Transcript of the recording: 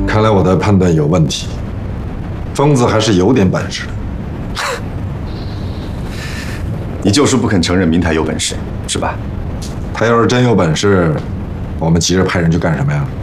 看来我的判断有问题。疯子还是有点本事的。 你就是不肯承认明台有本事，是吧？ 他要是真有本事，我们急着派人去干什么呀？